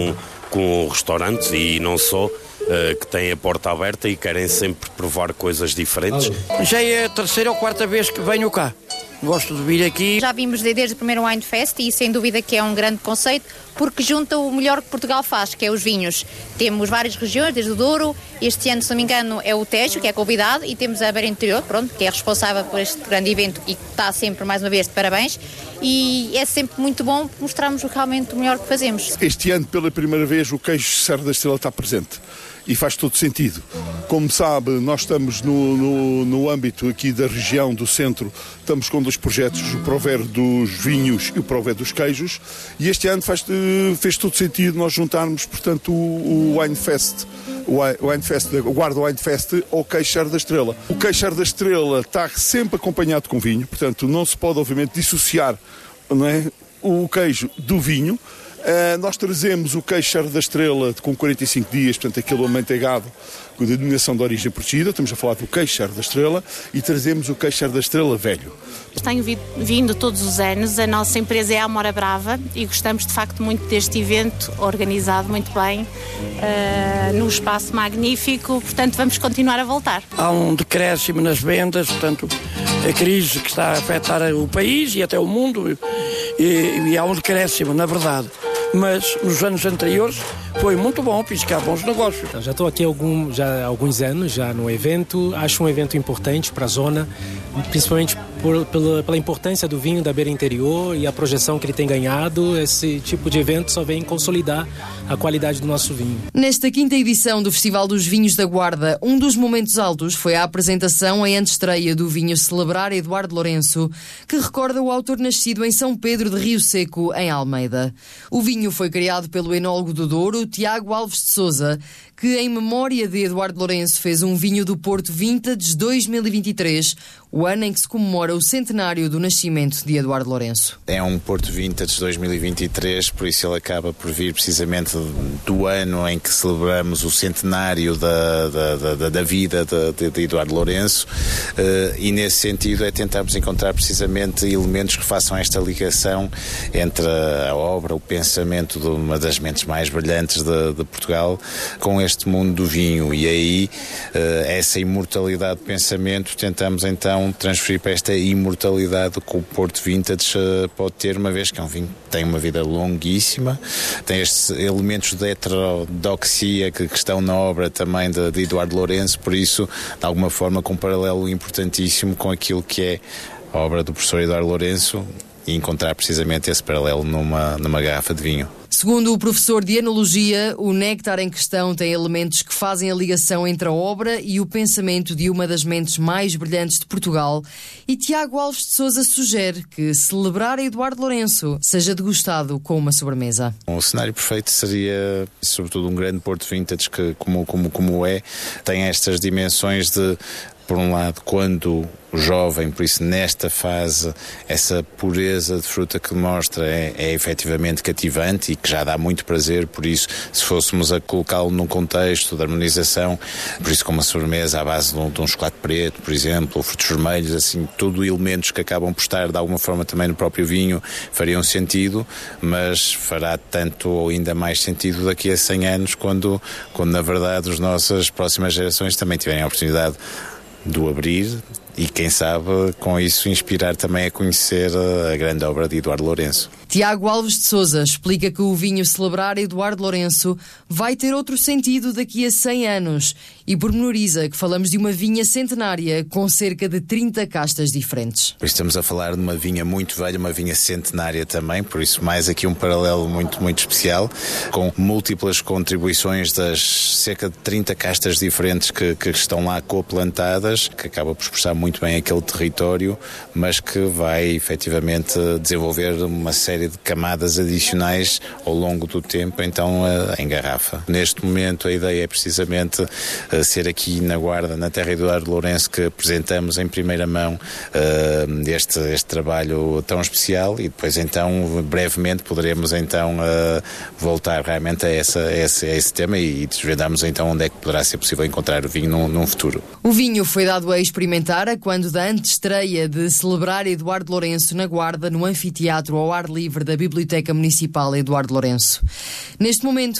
com restaurantes e não só, que têm a porta aberta e querem sempre provar coisas diferentes. Já é a terceira ou quarta vez que venho cá. Gosto de vir aqui. Já vimos desde o primeiro Wine Fest e sem dúvida que é um grande conceito porque junta o melhor que Portugal faz, que é os vinhos. Temos várias regiões, desde o Douro, este ano, se não me engano, é o Tejo, que é convidado, e temos a Beira Interior, que é responsável por este grande evento e que está sempre, mais uma vez, de parabéns. E é sempre muito bom mostrarmos realmente o melhor que fazemos. Este ano, pela primeira vez, o queijo Serra da Estrela está presente. E faz todo sentido. Como sabe, nós estamos no âmbito aqui da região do centro, estamos com 2 projetos, o Prover dos vinhos e o Prover dos queijos, e este ano fez todo sentido nós juntarmos, portanto, o Wine Fest, o Guarda Wine Fest ao queijo Serra da Estrela. O queijo Serra da Estrela está sempre acompanhado com vinho, portanto, não se pode, obviamente, dissociar, não é, o queijo do vinho. Nós trazemos o queijo Serra da Estrela com 45 dias, portanto aquele amanteigado com a denominação de origem protegida, estamos a falar do queijo Serra da Estrela, e trazemos o queijo Serra da Estrela velho. Tenho vindo todos os anos, a nossa empresa é a Amora Brava e gostamos de facto muito deste evento, organizado muito bem, num espaço magnífico, portanto vamos continuar a voltar. Há um decréscimo nas vendas, portanto a crise que está a afetar o país e até o mundo, e há um decréscimo, na verdade. Mas nos anos anteriores foi muito bom, piscar bons negócios. Já estou aqui há alguns anos já no evento, acho um evento importante para a zona, principalmente pela importância do vinho da Beira Interior e a projeção que ele tem ganhado. Esse tipo de evento só vem consolidar a qualidade do nosso vinho. Nesta 5ª edição do Festival dos Vinhos da Guarda, um dos momentos altos foi a apresentação em antestreia do vinho Celebrar Eduardo Lourenço, que recorda o autor nascido em São Pedro de Rio Seco, em Almeida. O vinho foi criado pelo enólogo do Douro, Tiago Alves de Sousa, que em memória de Eduardo Lourenço fez um vinho do Porto Vintage 2023, o ano em que se comemora o centenário do nascimento de Eduardo Lourenço. É um Porto Vintage 2023, por isso ele acaba por vir precisamente do ano em que celebramos o centenário da vida de Eduardo Lourenço, e nesse sentido é tentarmos encontrar precisamente elementos que façam esta ligação entre a obra, o pensamento de uma das mentes mais brilhantes de Portugal com este mundo do vinho, e aí essa imortalidade de pensamento tentamos então transferir para esta imortalidade que o Porto Vintage pode ter, uma vez que é um vinho que tem uma vida longuíssima, tem estes elementos de heterodoxia que estão na obra também de Eduardo Lourenço, por isso, de alguma forma, com um paralelo importantíssimo com aquilo que é a obra do professor Eduardo Lourenço, e encontrar precisamente esse paralelo numa garrafa de vinho. Segundo o professor de Enologia, o néctar em questão tem elementos que fazem a ligação entre a obra e o pensamento de uma das mentes mais brilhantes de Portugal, e Tiago Alves de Sousa sugere que celebrar Eduardo Lourenço seja degustado com uma sobremesa. O cenário perfeito seria, sobretudo, um grande Porto Vintage que, como é, tem estas dimensões de, por um lado, quando o jovem, por isso nesta fase, essa pureza de fruta que mostra é efetivamente cativante e que já dá muito prazer, por isso se fôssemos a colocá-lo num contexto de harmonização, por isso com uma sobremesa à base de um chocolate preto, por exemplo, ou frutos vermelhos, assim, tudo elementos que acabam por estar de alguma forma também no próprio vinho, fariam sentido, mas fará tanto ou ainda mais sentido daqui a 100 anos, quando na verdade as nossas próximas gerações também tiverem a oportunidade de o abrir e, quem sabe, com isso inspirar também a conhecer a grande obra de Eduardo Lourenço. Tiago Alves de Sousa explica que o vinho Celebrar Eduardo Lourenço vai ter outro sentido daqui a 100 anos e pormenoriza que falamos de uma vinha centenária com cerca de 30 castas diferentes. Estamos a falar de uma vinha muito velha, uma vinha centenária também, por isso mais aqui um paralelo muito, muito especial, com múltiplas contribuições das cerca de 30 castas diferentes que estão lá coplantadas, que acaba por expressar muito bem aquele território, mas que vai efetivamente desenvolver uma série de camadas adicionais ao longo do tempo, então em garrafa. Neste momento a ideia é precisamente ser aqui na Guarda, na terra de Eduardo Lourenço, que apresentamos em primeira mão este trabalho tão especial, e depois então brevemente poderemos então voltar realmente a esse tema e desvendarmos então onde é que poderá ser possível encontrar o vinho num futuro. O vinho foi dado a experimentar quando da antestreia de Celebrar Eduardo Lourenço na Guarda, no anfiteatro ao ar livre livre da Biblioteca Municipal Eduardo Lourenço. Neste momento,